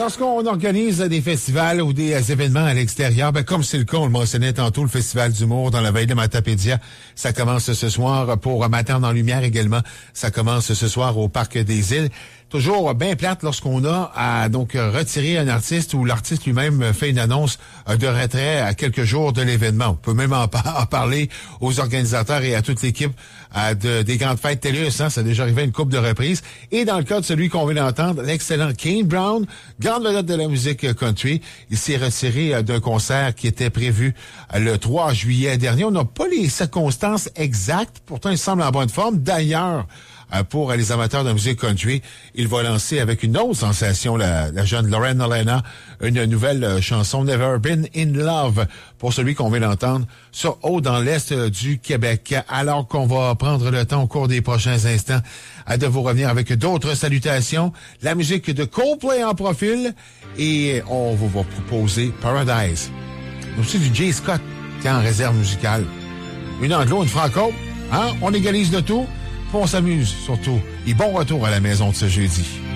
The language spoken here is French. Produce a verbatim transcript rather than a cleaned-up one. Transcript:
lorsqu'on organise des festivals ou des événements à l'extérieur, ben comme c'est le cas, on le mentionnait tantôt, le Festival d'humour dans la vallée de Matapédia, ça commence ce soir pour Matin en Lumière également. Ça commence ce soir au Parc des Îles. Toujours bien plate lorsqu'on a à donc retirer un artiste ou l'artiste lui-même fait une annonce de retrait à quelques jours de l'événement. On peut même en, par- en parler aux organisateurs et à toute l'équipe euh, de, des grandes fêtes TELUS. Hein, ça a déjà arrivé une couple de reprises. Et dans le cas de celui qu'on vient d'entendre, l'excellent Kane Brown, grande vedette de la musique country, il s'est retiré euh, d'un concert qui était prévu euh, le trois juillet dernier. On n'a pas les circonstances exactes, pourtant il semble en bonne forme. D'ailleurs, pour les amateurs de musique country, il va lancer avec une autre sensation, la, la jeune Lauren Helena, une nouvelle chanson Never Been in Love pour celui qu'on vient d'entendre sur Haut dans l'Est du Québec. Alors qu'on va prendre le temps au cours des prochains instants de vous revenir avec d'autres salutations, la musique de Coldplay en profil et on vous va proposer Paradise. Aussi du Jay Scott qui est en réserve musicale. Une anglo, une franco, hein? On égalise le tout. On s'amuse, surtout. Et bon retour à la maison de ce jeudi.